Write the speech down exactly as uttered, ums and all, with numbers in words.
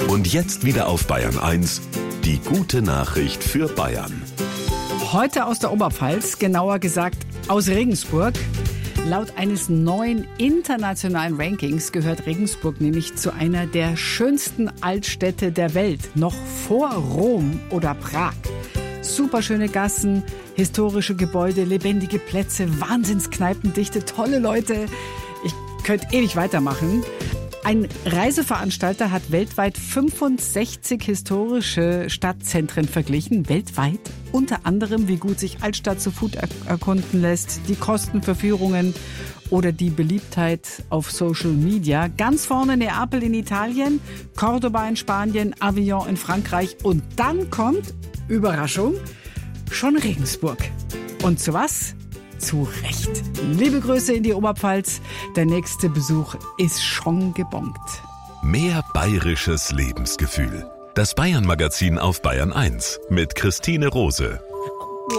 Und jetzt wieder auf Bayern eins, die gute Nachricht für Bayern. Heute aus der Oberpfalz, genauer gesagt aus Regensburg. Laut eines neuen internationalen Rankings gehört Regensburg nämlich zu einer der schönsten Altstädte der Welt, noch vor Rom oder Prag. Superschöne Gassen, historische Gebäude, lebendige Plätze, Wahnsinnskneipendichte, tolle Leute. Ich könnte ewig weitermachen. Ein Reiseveranstalter hat weltweit fünfundsechzig historische Stadtzentren verglichen. Weltweit. Unter anderem, wie gut sich Altstadt zu Fuß erkunden lässt, die Kosten für Führungen oder die Beliebtheit auf Social Media. Ganz vorne Neapel in Italien, Cordoba in Spanien, Avignon in Frankreich. Und dann kommt, Überraschung, schon Regensburg. Und zu was? Zu Recht. Liebe Grüße in die Oberpfalz. Der nächste Besuch ist schon gebongt. Mehr bayerisches Lebensgefühl. Das Bayern-Magazin auf Bayern eins mit Christine Rose.